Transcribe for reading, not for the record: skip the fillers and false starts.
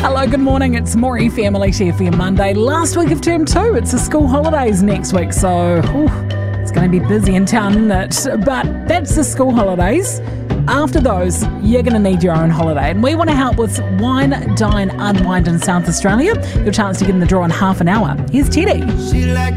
Hello, good morning. It's Maury Family Chef for your Monday. Last week of term 2. It's the school holidays next week, so it's going to be busy in town, isn't it? But that's the school holidays. After those, you're going to need your own holiday. And we want to help with Wine, Dine, Unwind in South Australia. Your chance to get in the draw in half an hour. Here's Teddy.